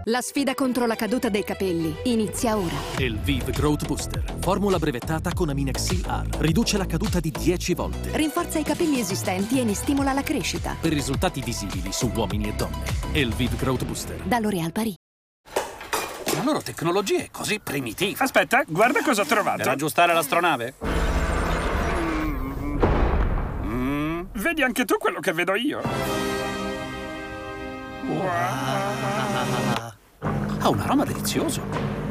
La sfida contro la caduta dei capelli inizia ora. Elvive Growth Booster, formula brevettata con Aminexil R. Riduce la caduta di 10 volte. Rinforza i capelli esistenti e ne stimola la crescita. Per risultati visibili su uomini e donne. Elvive Growth Booster. Da L'Oréal Paris. La loro tecnologia è così primitiva. Aspetta, guarda cosa ho trovato. Per aggiustare l'astronave? Vedi anche tu quello che vedo io. Ha un aroma delizioso.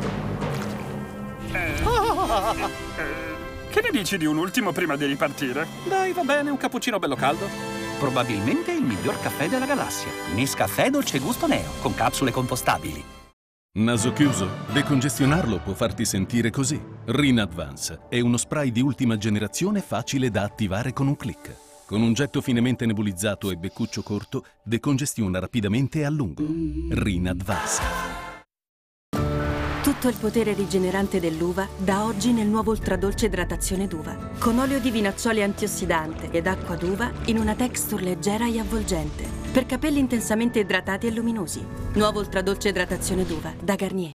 Che ne dici di un ultimo prima di ripartire? Dai, va bene, un cappuccino bello caldo. Probabilmente il miglior caffè della galassia. Nescafè dolce gusto neo, con capsule compostabili. Naso chiuso? Decongestionarlo può farti sentire così. Rin Advance è uno spray di ultima generazione facile da attivare con un click. Con un getto finemente nebulizzato e beccuccio corto, decongestiona rapidamente e a lungo. Rin Advance. Tutto il potere rigenerante dell'uva da oggi nel nuovo ultradolce idratazione d'uva. Con olio di vinaccioli antiossidante ed acqua d'uva in una texture leggera e avvolgente. Per capelli intensamente idratati e luminosi. Nuovo ultradolce idratazione d'uva da Garnier.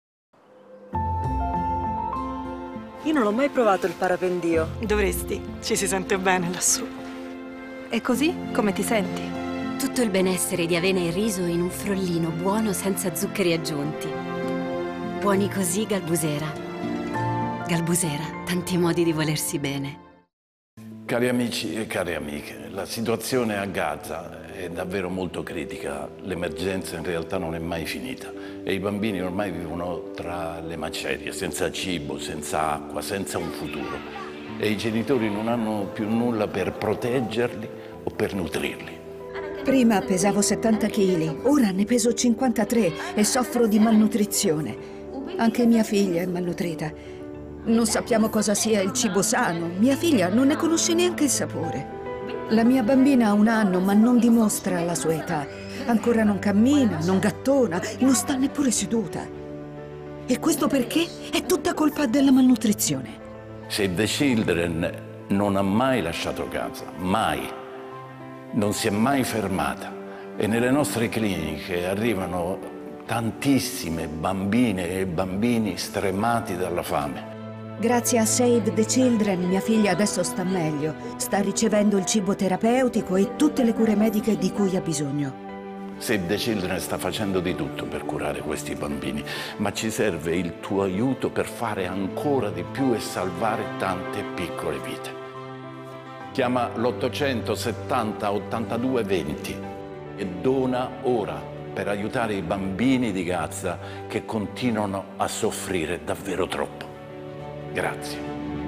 Io non ho mai provato il parapendio. Dovresti, ci si sente bene lassù. E così come ti senti? Tutto il benessere di avena e riso in un frollino buono senza zuccheri aggiunti. Buoni così, Galbusera. Galbusera, tanti modi di volersi bene. Cari amici e cari amiche, la situazione a Gaza è davvero molto critica. L'emergenza in realtà non è mai finita e i bambini ormai vivono tra le macerie, senza cibo, senza acqua, senza un futuro. E i genitori non hanno più nulla per proteggerli o per nutrirli. Prima pesavo 70 kg, ora ne peso 53 e soffro di malnutrizione. Anche mia figlia è malnutrita. Non sappiamo cosa sia il cibo sano. Mia figlia non ne conosce neanche il sapore. La mia bambina ha 1 anno, ma non dimostra la sua età. Ancora non cammina, non gattona, non sta neppure seduta. E questo perché? È tutta colpa della malnutrizione. Save the Children non ha mai lasciato Gaza, mai. Non si è mai fermata. E nelle nostre cliniche arrivano tantissime bambine e bambini stremati dalla fame. Grazie a Save the Children mia figlia adesso sta meglio. Sta ricevendo il cibo terapeutico e tutte le cure mediche di cui ha bisogno. Save the Children sta facendo di tutto per curare questi bambini, ma ci serve il tuo aiuto per fare ancora di più e salvare tante piccole vite. Chiama l'870 82 20 e dona ora per aiutare i bambini di Gaza che continuano a soffrire davvero troppo. Grazie.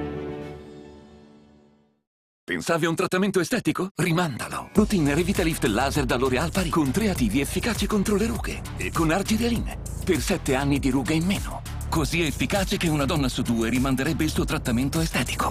Pensavi a un trattamento estetico? Rimandalo! Routine Revitalift Laser da L'Oréal Paris con 3 attivi efficaci contro le rughe e con Argireline per 7 anni di rughe in meno. Così efficace che una donna su 2 rimanderebbe il suo trattamento estetico.